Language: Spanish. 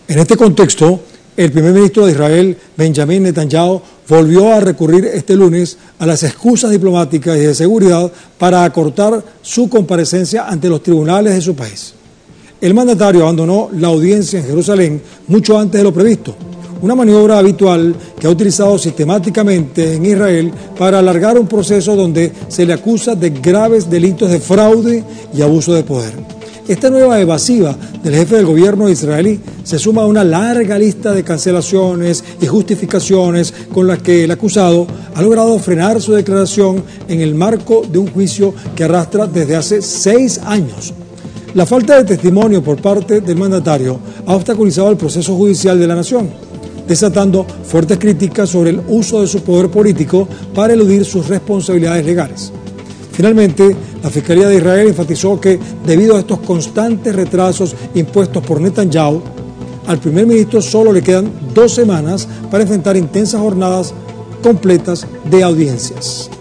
En este contexto, el primer ministro de Israel, Benjamin Netanyahu, volvió a recurrir este lunes a las excusas diplomáticas y de seguridad para acortar su comparecencia ante los tribunales de su país. El mandatario abandonó la audiencia en Jerusalén mucho antes de lo previsto, una maniobra habitual que ha utilizado sistemáticamente en Israel para alargar un proceso donde se le acusa de graves delitos de fraude y abuso de poder. Esta nueva evasiva del jefe del gobierno israelí se suma a una larga lista de cancelaciones y justificaciones con las que el acusado ha logrado frenar su declaración en el marco de un juicio que arrastra desde hace 6 años. La falta de testimonio por parte del mandatario ha obstaculizado el proceso judicial de la nación, desatando fuertes críticas sobre el uso de su poder político para eludir sus responsabilidades legales. Finalmente, la Fiscalía de Israel enfatizó que, debido a estos constantes retrasos impuestos por Netanyahu, al primer ministro solo le quedan 2 semanas para enfrentar intensas jornadas completas de audiencias.